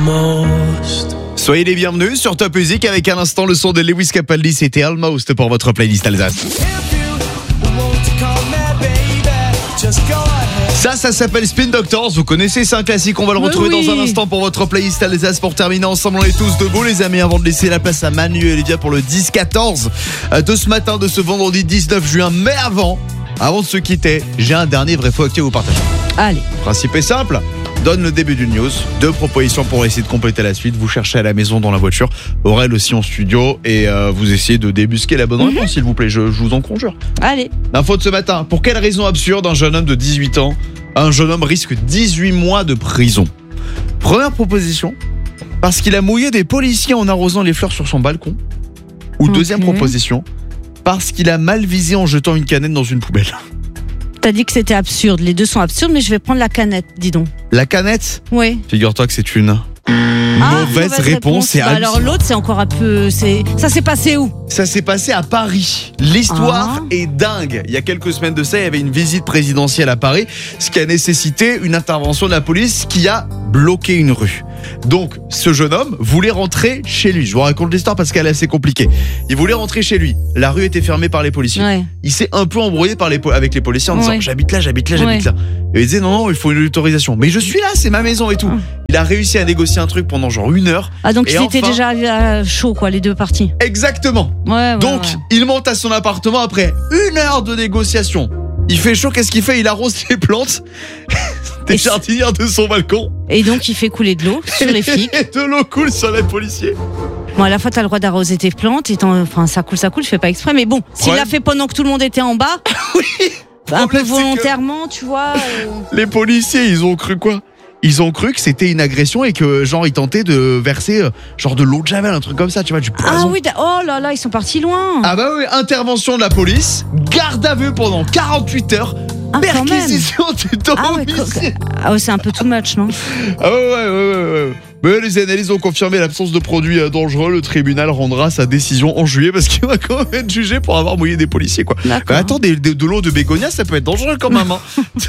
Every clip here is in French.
Soyez les bienvenus sur Top Music avec à l'instant le son de Lewis Capaldi, c'était Almost pour votre playlist Alsace. Ça s'appelle Spin Doctors, vous connaissez, c'est un classique, on va le retrouver dans un instant pour votre playlist Alsace. Pour terminer ensemble, on est tous debout les amis, avant de laisser la place à Manu et Olivia pour le 10-14 de ce matin, de ce vendredi 19 juin. Mais avant de se quitter, j'ai un dernier vrai faux actu à vous partager. Allez. Le principe est simple, donne le début d'une news, 2 propositions pour essayer de compléter la suite. Vous cherchez à la maison, dans la voiture, Aurel aussi en studio, et vous essayez de débusquer la bonne réponse s'il vous plaît, je vous en conjure. Allez. L'info de ce matin, pour quelle raison absurde un jeune homme de 18 ans, un jeune homme risque 18 mois de prison? Première proposition, parce qu'il a mouillé des policiers en arrosant les fleurs sur son balcon. Ou deuxième proposition, parce qu'il a mal visé en jetant une canette dans une poubelle. T'as dit que c'était absurde, les deux sont absurdes, mais je vais prendre la canette, dis donc. La canette? Oui. Figure-toi que c'est une mauvaise réponse. Et alors l'autre, c'est encore un peu... Ça s'est passé où? Ça s'est passé à Paris. L'histoire est dingue. Il y a quelques semaines de ça, il y avait une visite présidentielle à Paris, ce qui a nécessité une intervention de la police qui a bloqué une rue. Donc, ce jeune homme voulait rentrer chez lui. Je vous raconte l'histoire parce qu'elle est assez compliquée. Il voulait rentrer chez lui. La rue était fermée par les policiers. Ouais. Il s'est un peu embrouillé avec les policiers en disant j'habite là. Et il disait non, il faut une autorisation. Mais je suis là, c'est ma maison et tout. Il a réussi à négocier un truc pendant genre 1 heure. Ah, donc ils étaient déjà chaud quoi, les deux parties. Exactement. Donc, il monte à son appartement après 1 heure de négociation. Il fait chaud, qu'est-ce qu'il fait? Il arrose les plantes des jardinières de son balcon. Et donc il fait couler de l'eau sur les flics. Et de l'eau coule sur les policiers. Bon, à la fois t'as le droit d'arroser tes plantes, ça coule, je fais pas exprès, mais bon, s'il l'a fait pendant que tout le monde était en bas, un peu volontairement, tu vois. Les policiers, ils ont cru quoi? Ils ont cru que c'était une agression et que genre ils tentaient de verser genre de l'eau de javel, un truc comme ça, tu vois, du poison. Ah oui, oh là là, ils sont partis loin. Ah bah oui, intervention de la police, garde à vue pendant 48 heures, perquisition du domicile. Ah ouais, c'est un peu too much, non? Ah ouais. Mais les analyses ont confirmé l'absence de produits dangereux. Le tribunal rendra sa décision en juillet parce qu'il va quand même être jugé pour avoir mouillé des policiers, quoi. Bah attends, de l'eau de bégonia, ça peut être dangereux quand même.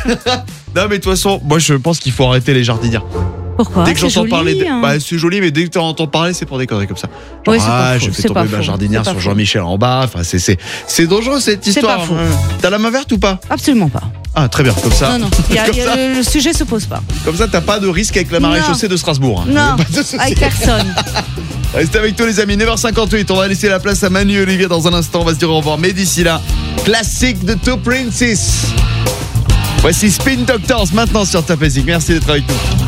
Non mais de toute façon, moi je pense qu'il faut arrêter les jardinières. Pourquoi? Dès que j'entends parler, c'est joli, mais dès que tu entends parler, c'est pour des conneries comme ça. Genre, je fais tomber ma jardinière sur Jean-Michel en bas. Enfin, c'est dangereux cette histoire. C'est pas faux. T'as la main verte ou pas? Absolument pas. Ah, très bien, comme ça. Non, le sujet se pose pas. Comme ça, t'as pas de risque avec la maréchaussée de Strasbourg. Non, avec personne. Restez avec toi les amis, 9h58, on va laisser la place à Manu et Olivia dans un instant, on va se dire au revoir. Mais d'ici là, classique de Two Princess. Voici Spin Doctors maintenant sur Top Music. Merci d'être avec nous.